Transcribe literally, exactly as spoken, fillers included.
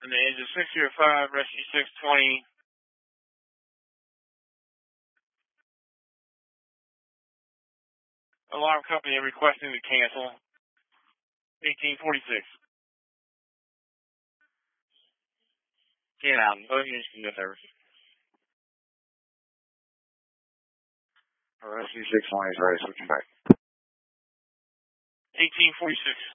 And the engine six zero five, rescue six twenty. Alarm company requesting to cancel. eighteen forty-six. Get out. Both units can go service. Rescue six twenty is ready, switching back. eighteen forty-six.